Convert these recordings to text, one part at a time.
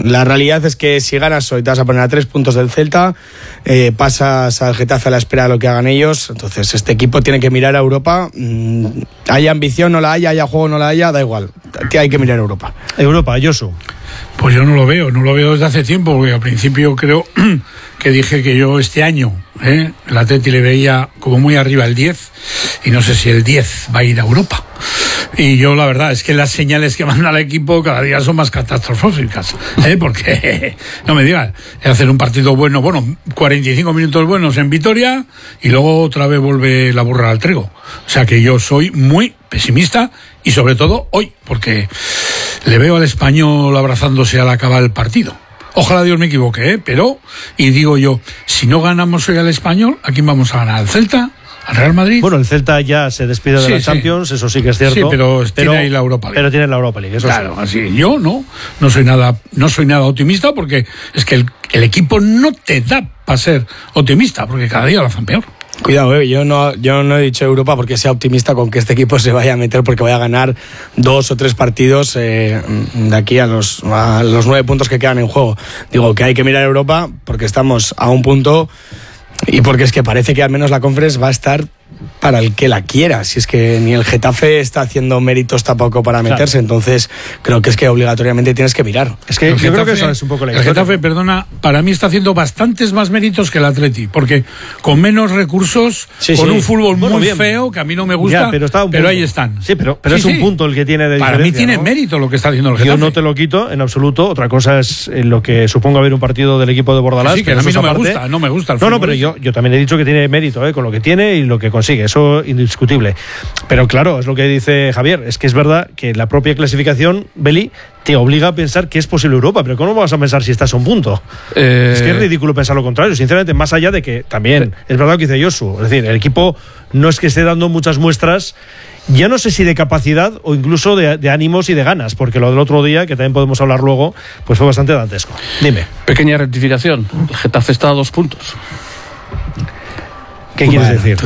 La realidad es que si ganas hoy te vas a poner a 3 puntos del Celta, pasas al Getafe a la espera de lo que hagan ellos. Entonces este equipo tiene que mirar a Europa. Haya ambición, no la haya juego, no la haya, da igual. Hay que mirar a Europa. Europa, Josu. Pues yo no lo veo desde hace tiempo, porque al principio creo que dije que yo este año el Atleti le veía como muy arriba el 10, y no sé si el 10 va a ir a Europa. Y yo la verdad es que las señales que manda el equipo cada día son más catastróficas, porque no me digas, hacer un partido bueno, 45 minutos buenos en Vitoria y luego otra vez vuelve la burra al trigo. O sea que yo soy muy pesimista, y sobre todo hoy, porque le veo al Español abrazándose al acabar el partido. Ojalá Dios me equivoque, pero, y digo yo, si no ganamos hoy al Español, ¿a quién vamos a ganar? ¿Al Celta? ¿Al Real Madrid? Bueno, el Celta ya se despide de la Champions, eso sí que es cierto. Sí, pero tiene ahí la Europa League. Pero tiene la Europa League, eso claro, sí. Así yo no soy nada optimista, porque es que el equipo no te da para ser optimista, porque cada día lo hacen peor. Cuidado, yo no he dicho Europa porque sea optimista con que este equipo se vaya a meter, porque vaya a ganar 2 o 3 partidos de aquí a los 9 puntos que quedan en juego. Digo que hay que mirar Europa porque estamos a un punto, y porque es que parece que al menos la Conference va a estar para el que la quiera. Si es que ni el Getafe está haciendo méritos tampoco para meterse, claro. Entonces creo que es que obligatoriamente tienes que mirar. Es que yo creo que eso es un poco la historia. El Getafe, perdona, para mí está haciendo bastantes más méritos que el Atleti, porque con menos recursos, con un fútbol muy feo, que a mí no me gusta, ya, pero ahí están. Sí, pero es un punto el que tiene de diferencia. Para mí tiene mérito lo que está haciendo el Getafe. Yo no te lo quito en absoluto. Otra cosa es lo que supongo haber un partido del equipo de Bordalás. Sí, que a mí no me gusta el fútbol. No, pero yo también he dicho que tiene mérito con lo que tiene y lo que consigue. Eso indiscutible. Pero claro, es lo que dice Javier, es que es verdad que la propia clasificación, Beli, te obliga a pensar que es posible Europa, pero ¿cómo vas a pensar si estás a un punto? Es que es ridículo pensar lo contrario, sinceramente, más allá de que también es verdad lo que dice Josu, es decir, el equipo no es que esté dando muchas muestras, ya no sé si de capacidad o incluso de ánimos y de ganas, porque lo del otro día, que también podemos hablar luego, pues fue bastante dantesco. Dime. Pequeña rectificación, el Getafe está a 2 puntos. ¿Qué quieres decir?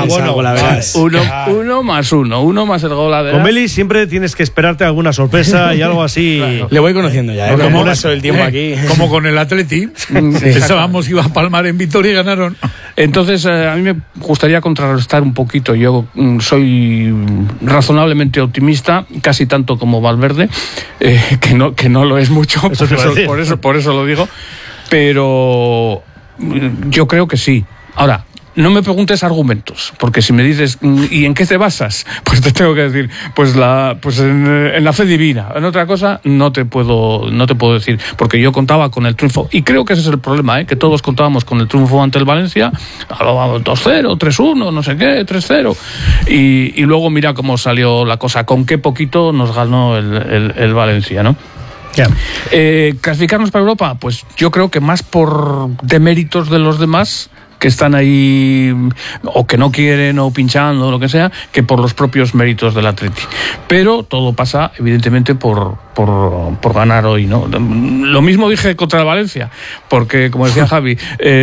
Uno más el gol a ver. Con Meli siempre tienes que esperarte alguna sorpresa y algo así. Claro. Le voy conociendo ya, como paso el tiempo aquí. Como con el Atleti, pensábamos que iba a palmar en Vitoria y ganaron. Entonces, a mí me gustaría contrarrestar un poquito. Yo soy razonablemente optimista, casi tanto como Valverde, que no lo es mucho, por eso lo digo. Pero yo creo que sí. Ahora, no me preguntes argumentos, porque si me dices ¿y en qué te basas? Pues te tengo que decir, pues en la fe divina. En otra cosa no te puedo decir, porque yo contaba con el triunfo, y creo que ese es el problema, que todos contábamos con el triunfo ante el Valencia, 2-0, 3-1, no sé qué, 3-0, y luego mira cómo salió la cosa, con qué poquito nos ganó el Valencia, ¿no? Clasificarnos para Europa, pues yo creo que más por deméritos de los demás que están ahí o que no quieren o pinchando o lo que sea, que por los propios méritos del Atleti. Pero todo pasa evidentemente por ganar hoy, ¿no? Lo mismo dije contra el Valencia, porque como decía Javi,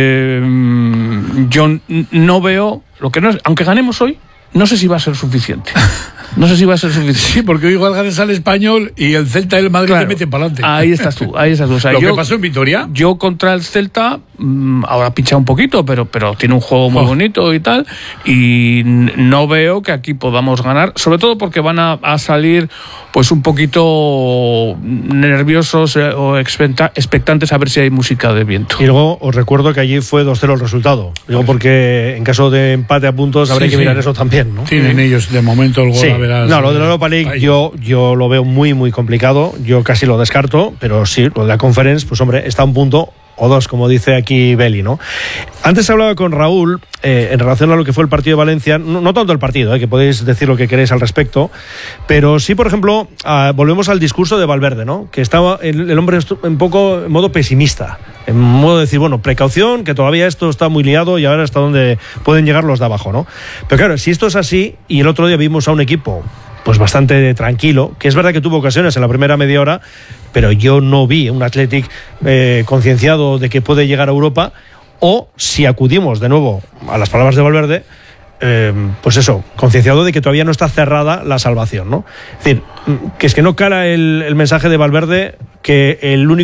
yo no veo lo que no es, aunque ganemos hoy, no sé si va a ser suficiente. Sí, porque igual ganas al Español y el Celta y el Madrid te meten para adelante. Ahí estás tú. O sea, lo que pasó en Vitoria. Yo contra el Celta, ahora pincha un poquito, pero tiene un juego muy bonito y tal, y no veo que aquí podamos ganar, sobre todo porque van a salir pues un poquito nerviosos o expectantes a ver si hay música de viento. Y luego os recuerdo que allí fue 2-0 el resultado. Digo porque en caso de empate a puntos habrá que mirar eso también, ¿no? Tienen ellos de momento el gol a verás. No, lo de la Europa League yo lo veo muy, muy complicado. Yo casi lo descarto, pero sí, lo de la Conference, pues hombre, está a un punto o 2, como dice aquí Beli, ¿no? Antes hablaba con Raúl en relación a lo que fue el partido de Valencia, no tanto el partido, que podéis decir lo que queréis al respecto, pero sí, por ejemplo, volvemos al discurso de Valverde, ¿no? Que estaba el hombre un poco en modo pesimista, en modo de decir, bueno, precaución, que todavía esto está muy liado y a ver hasta dónde pueden llegar los de abajo, ¿no? Pero claro, si esto es así, y el otro día vimos a un equipo pues bastante tranquilo, que es verdad que tuvo ocasiones en la primera media hora, pero yo no vi un Athletic concienciado de que puede llegar a Europa, o si acudimos de nuevo a las palabras de Valverde, pues eso, concienciado de que todavía no está cerrada la salvación, ¿no? Es decir, que es que no cala el mensaje de Valverde que el único